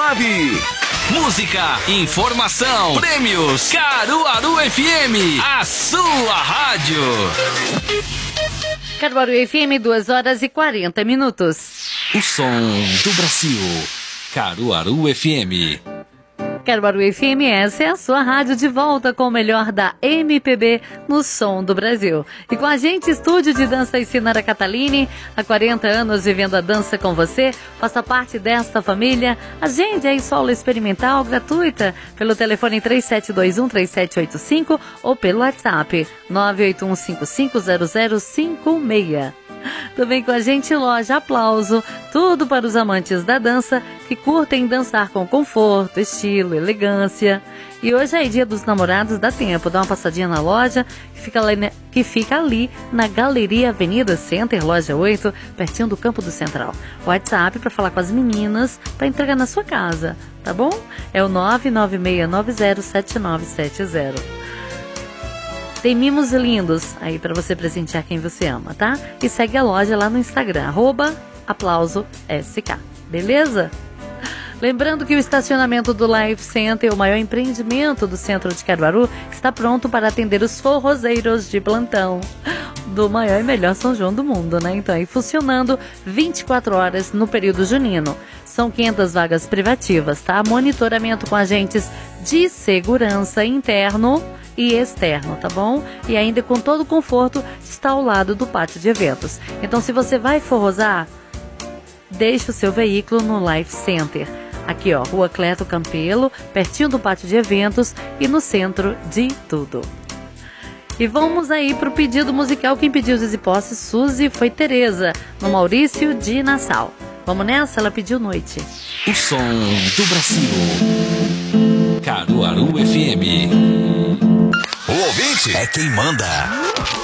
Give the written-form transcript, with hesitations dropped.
Música, informação, prêmios. Caruaru FM, a sua rádio. Caruaru FM, 2h40. O som do Brasil. Caruaru FM. Caruaru FM, essa é a sua rádio, de volta com o melhor da MPB no som do Brasil. E com a gente, Estúdio de Dança e Sinara Catalini, há 40 anos vivendo a dança com você. Faça parte desta família. Agende aí sua aula experimental gratuita pelo telefone 3721-3785 ou pelo WhatsApp 981550056. Também com a gente, Loja Aplauso, tudo para os amantes da dança que curtem dançar com conforto, estilo, elegância. E hoje é dia dos namorados, dá tempo, dá uma passadinha na loja que fica ali na Galeria Avenida Center, loja 8, pertinho do Campo do Central. WhatsApp para falar com as meninas, para entregar na sua casa, tá bom? É o 996907970. Tem mimos lindos aí para você presentear quem você ama, tá? E segue a loja lá no Instagram, @aplausoSK, beleza? Lembrando que o estacionamento do Life Center, o maior empreendimento do centro de Caruaru, está pronto para atender os forrozeiros de plantão do maior e melhor São João do mundo, né? Então, aí funcionando 24 horas no período junino. São 500 vagas privativas, tá? Monitoramento com agentes de segurança interno e externo, tá bom? E ainda com todo o conforto, está ao lado do pátio de eventos. Então, se você vai forrozar, deixe o seu veículo no Life Center. Aqui, ó, Rua Cleto Campelo, pertinho do pátio de eventos e no centro de tudo. E vamos aí pro pedido musical. Quem pediu Zizi Posse, Suzy, foi Tereza, no Maurício de Nassau. Vamos nessa? Ela pediu Noite. O som do Brasil. Caruaru FM. O ouvinte é quem manda.